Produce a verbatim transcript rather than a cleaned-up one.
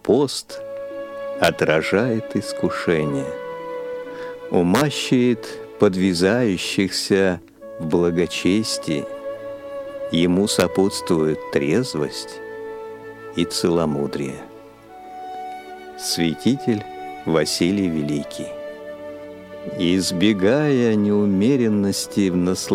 пост отражает искушение, умащивает подвязающихся в благочестии, ему сопутствует трезвость и целомудрие. Святитель Василий Великий. Избегая неумеренности в наслаждении,